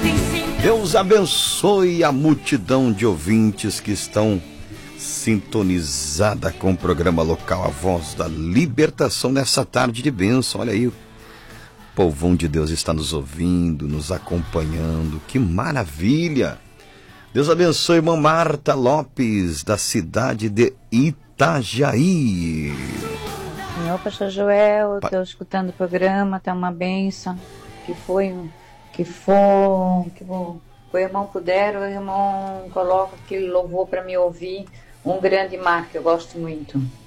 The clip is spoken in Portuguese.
Deus abençoe a multidão de ouvintes que estão sintonizada com o programa local A Voz da Libertação nessa tarde de bênção. Olha aí, o povão de Deus está nos ouvindo, nos acompanhando. Que maravilha! Deus abençoe irmã Marta Lopes, da cidade de Itajaí. Senhor Pastor Joel, estou escutando o programa, tá uma bênção. O irmão puder, o irmão coloca aquele louvor para me ouvir. Um grande mar que eu gosto muito.